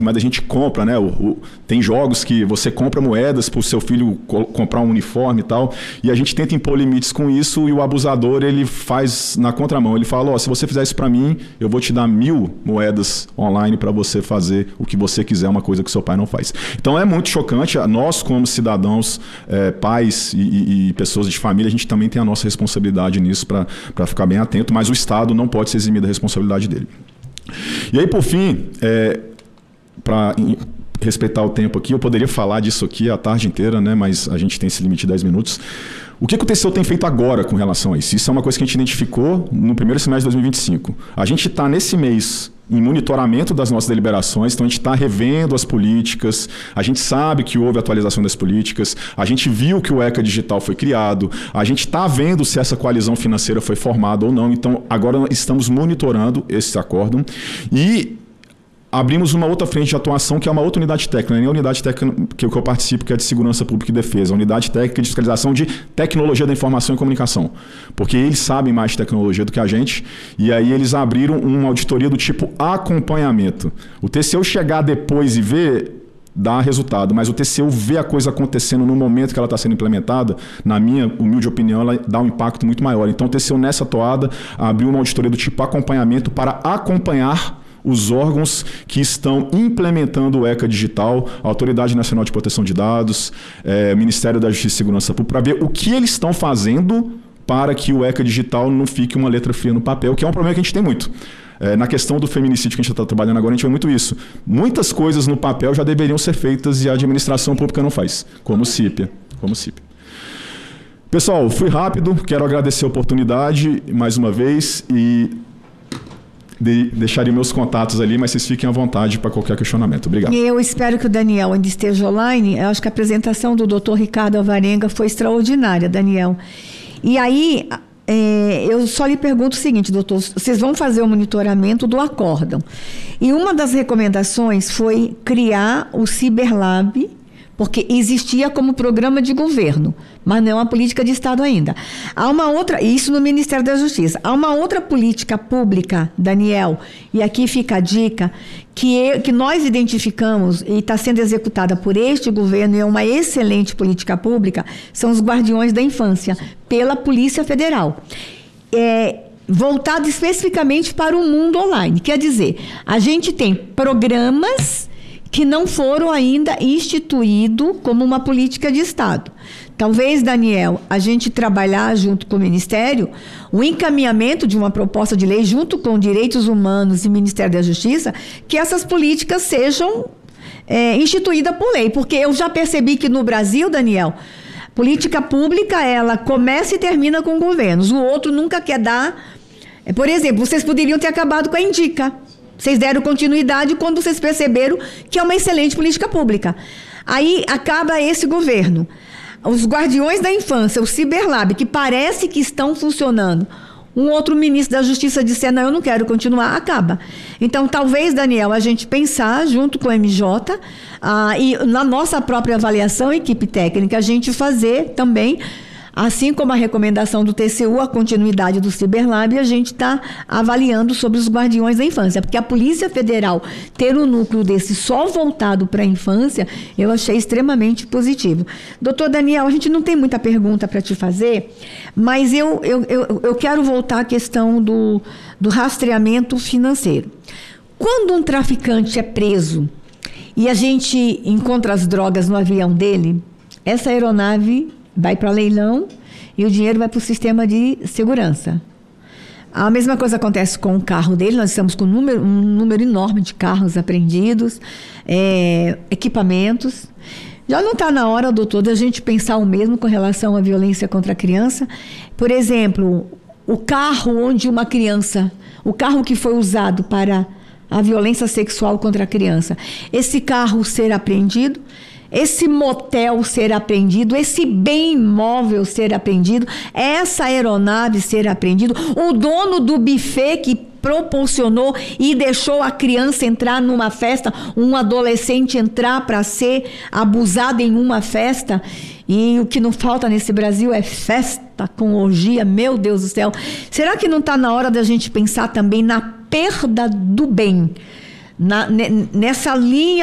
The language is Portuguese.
mas a gente compra, né? Tem jogos que você compra moedas para o seu filho comprar um uniforme e tal, e a gente tenta impor limites com isso, e o abusador, ele faz na contramão. Ele fala, se você fizer isso para mim, eu vou te dar 1000 moedas online para você fazer o que você quiser, uma coisa que seu pai não faz. Então é muito chocante. Nós, como cidadãos, pais e pessoas de família, a gente também tem a nossa responsabilidade nisso para ficar bem atento, mas o Estado não pode se eximir da responsabilidade dele. E aí, por fim, para respeitar o tempo aqui, eu poderia falar disso aqui a tarde inteira, né? Mas a gente tem esse limite de 10 minutos. O que o TCU tem feito agora com relação a isso? Isso é uma coisa que a gente identificou no primeiro semestre de 2025. A gente está nesse mês em monitoramento das nossas deliberações, então a gente está revendo as políticas, a gente sabe que houve atualização das políticas, a gente viu que o ECA Digital foi criado, a gente está vendo se essa coalizão financeira foi formada ou não, então agora estamos monitorando esse acórdão e abrimos uma outra frente de atuação, que é uma outra unidade técnica, nem a unidade técnica que eu participo, que é de Segurança Pública e Defesa, a unidade técnica de fiscalização de tecnologia da informação e comunicação, porque eles sabem mais de tecnologia do que a gente, e aí eles abriram uma auditoria do tipo acompanhamento. O TCU chegar depois e ver, dá resultado, mas o TCU vê a coisa acontecendo no momento que ela está sendo implementada, na minha humilde opinião, ela dá um impacto muito maior. Então o TCU, nessa toada, abriu uma auditoria do tipo acompanhamento para acompanhar os órgãos que estão implementando o ECA Digital, a Autoridade Nacional de Proteção de Dados, o Ministério da Justiça e Segurança Pública, para ver o que eles estão fazendo para que o ECA Digital não fique uma letra fria no papel, que é um problema que a gente tem muito. Na questão do feminicídio que a gente está trabalhando agora, a gente vê muito isso. Muitas coisas no papel já deveriam ser feitas e a administração pública não faz, como o CIPIA. Pessoal, fui rápido, quero agradecer a oportunidade mais uma vez e deixaria meus contatos ali, mas vocês fiquem à vontade para qualquer questionamento. Obrigado. Eu espero que o Daniel ainda esteja online. Eu acho que a apresentação do Dr. Ricardo Alvarenga foi extraordinária, Daniel. E aí, eu só lhe pergunto o seguinte, doutor, vocês vão fazer o monitoramento do acórdão. E uma das recomendações foi criar o Cyberlab, porque existia como programa de governo, mas não é uma política de Estado ainda. Há uma outra, isso no Ministério da Justiça, há uma outra política pública, Daniel, e aqui fica a dica, que nós identificamos e está sendo executada por este governo, e é uma excelente política pública, são os Guardiões da Infância, pela Polícia Federal. Voltado especificamente para o mundo online. Quer dizer, a gente tem programas que não foram ainda instituídos como uma política de Estado. Talvez, Daniel, a gente trabalhar junto com o Ministério o encaminhamento de uma proposta de lei junto com Direitos Humanos e Ministério da Justiça, que essas políticas sejam instituídas por lei. Porque eu já percebi que no Brasil, Daniel, política pública, ela começa e termina com governos. O outro nunca quer dar... Por exemplo, vocês poderiam ter acabado com a Indica. Vocês deram continuidade quando vocês perceberam que é uma excelente política pública. Aí acaba esse governo. Os Guardiões da Infância, o Cyberlab, que parece que estão funcionando. Um outro ministro da Justiça disser, não, eu não quero continuar, acaba. Então, talvez, Daniel, a gente pensar junto com o MJ e na nossa própria avaliação, equipe técnica, a gente fazer também... Assim como a recomendação do TCU, a continuidade do Cyberlab, a gente está avaliando sobre os Guardiões da Infância. Porque a Polícia Federal ter um núcleo desse só voltado para a infância, eu achei extremamente positivo. Doutor Daniel, a gente não tem muita pergunta para te fazer, mas eu quero voltar à questão do rastreamento financeiro. Quando um traficante é preso e a gente encontra as drogas no avião dele, essa aeronave vai para leilão e o dinheiro vai para o sistema de segurança. A mesma coisa acontece com o carro dele. Nós estamos com um número enorme de carros apreendidos, equipamentos. Já não está na hora, doutor, da gente pensar o mesmo com relação à violência contra a criança? Por exemplo, o carro onde uma criança, o carro que foi usado para a violência sexual contra a criança, esse carro ser apreendido, esse motel ser apreendido, esse bem imóvel ser apreendido, essa aeronave ser apreendido, o dono do buffet que proporcionou e deixou a criança entrar numa festa, um adolescente entrar para ser abusado em uma festa. E o que não falta nesse Brasil é festa com orgia, meu Deus do céu. Será que não está na hora da gente pensar também na perda do bem? nessa linha